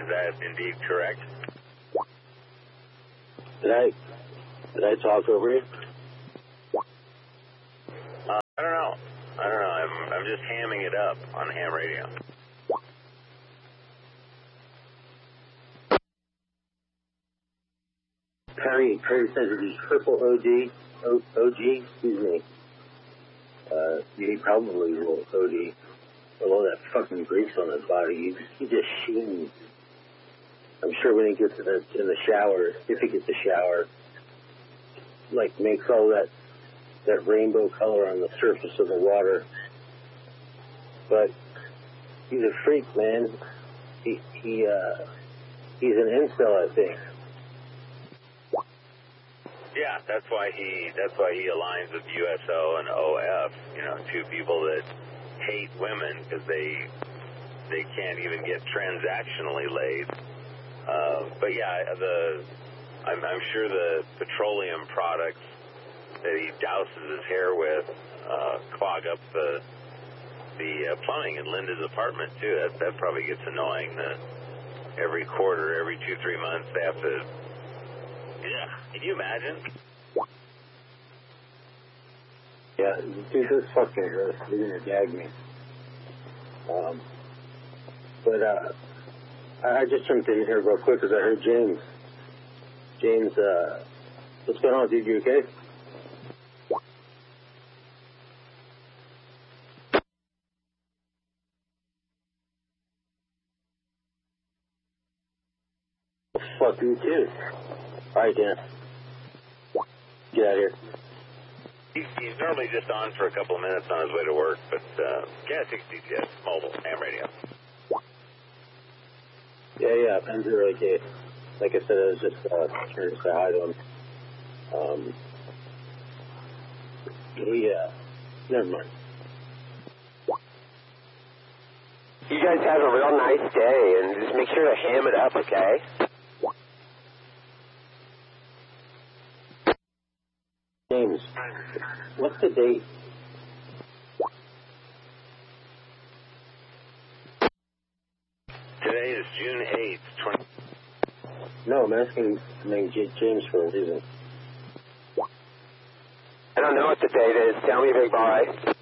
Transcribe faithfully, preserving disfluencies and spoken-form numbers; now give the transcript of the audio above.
Is that indeed correct? Did I, did I talk over you? Uh, I don't know. I don't know. I'm, I'm just hamming it up on ham radio. Perry, Perry says that he's triple O G, o, OG, excuse me. Uh, he probably will O D. With all that fucking grease on his body, he, he just sheens. I'm sure when he gets in the, in the shower, if he gets a shower, like makes all that that rainbow color on the surface of the water. But he's a freak, man. He he uh, he's an incel, I think. Yeah, that's why he that's why he aligns with U S O and O F. You know, two people that hate women because they they can't even get transactionally laid. Uh, but yeah, the I'm, I'm sure the petroleum products that he douses his hair with uh, clog up the the uh, plumbing in Linda's apartment too. That that probably gets annoying. That every quarter, every two three months, they have to. Yeah, can you imagine? Yeah, dude, this fucking gross. You're gonna gag me. Um, but uh, I just jumped in here real quick because I heard James. James, uh, what's going on, dude? You okay? Fuck you too. All right, Dan. Get out of here. He's, he's normally just on for a couple of minutes on his way to work, but uh, Cat sixty T S mobile ham radio. Yeah, yeah, I'm really okay. Like I said, I was just uh, trying to say hi to him. Um, he, uh, never mind. You guys have a real nice day, and just make sure to ham it up, okay? James, what's the date? Today is June eighth, twenty. No, I'm asking I mean, J- James for a reason. I don't know what the date is. Tell me, big boy.